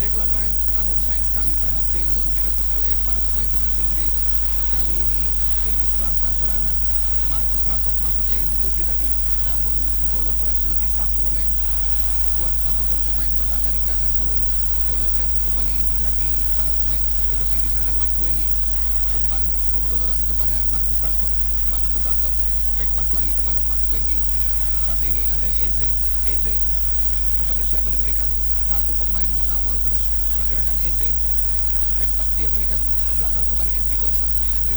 Declan Rice, namun sayang sekali berhasil direbut oleh para pemain timnas Inggris. Kali ini Inggris melakukan serangan. Marcus Rashford masuknya yang dituju tadi, namun bola berhasil disapu oleh kuat ataupun pemain bertahan dari kanan. Bola jatuh kembali di kaki para pemain timnas Inggris. Ada McGuehi, umpan kemudian kepada Marcus Rashford. Marcus Rashford back pass lagi kepada McGuehi. Saat ini ada Eze kepada siapa diberikan satu pemain mengawal terus pergerakan Eze. Back pass dia berikan ke belakang kepada Ezri Konsa.